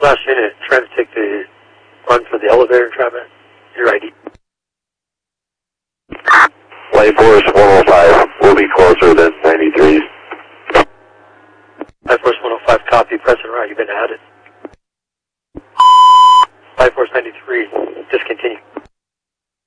Last unit, trying to take the run for the elevator traffic. Your ID. Light Force 105 will be closer than 93. Light Force 105, copy. Present right, you've been added. Light Force 93, discontinue.